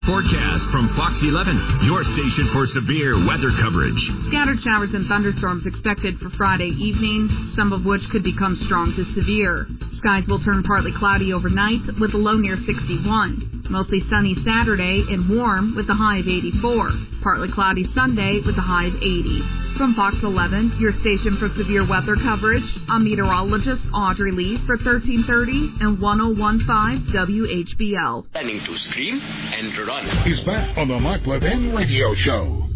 Forecast from Fox 11, your station for severe weather coverage. Scattered showers and thunderstorms expected for Friday evening, some of which could become strong to severe. Skies will turn partly cloudy overnight with a low near 61. Mostly sunny Saturday and warm with a high of 84. Partly cloudy Sunday with a high of 80. From Fox 11, your station for severe weather coverage, I'm meteorologist Audrey Lee for 1330 and 1015 WHBL. Planning to scream and run. He's back on the Mark Levin Radio Show.